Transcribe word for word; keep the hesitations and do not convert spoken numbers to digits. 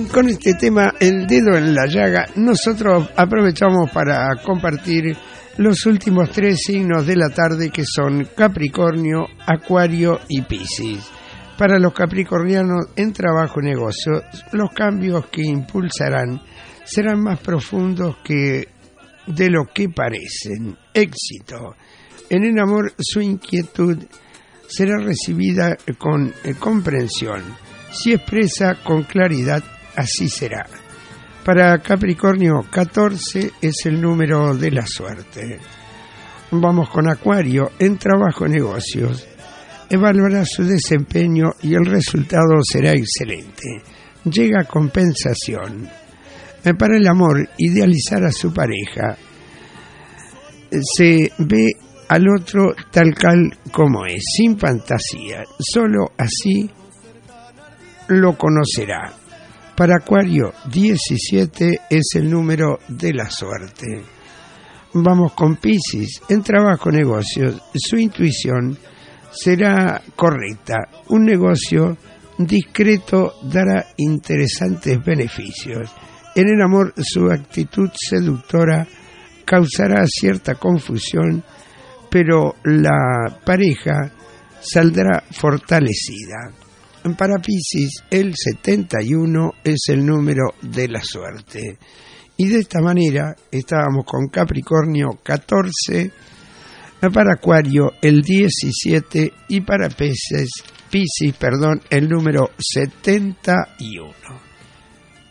con este tema, el dedo en la llaga, nosotros aprovechamos para compartir los últimos tres signos de la tarde, que son Capricornio, Acuario y Piscis. Para los capricornianos en trabajo y negocio, los cambios que impulsarán serán más profundos que de lo que parecen. Éxito. En el amor, su inquietud será recibida con eh, comprensión. Si expresa con claridad, así será. Para Capricornio, catorce es el número de la suerte. Vamos con Acuario. En trabajo y negocios, evaluará su desempeño y el resultado será excelente. Llega compensación. Para el amor, idealizar a su pareja. Se ve al otro tal cual como es, sin fantasía. Solo así lo conocerá. Para Acuario, diecisiete es el número de la suerte. Vamos con Piscis. En trabajo y negocios, su intuición será correcta. Un negocio discreto dará interesantes beneficios. En el amor, su actitud seductora causará cierta confusión, pero la pareja saldrá fortalecida. Para Piscis, el setenta y uno es el número de la suerte. Y de esta manera estábamos con Capricornio catorce, para Acuario el diecisiete y para Piscis, Piscis, perdón, el número setenta y uno.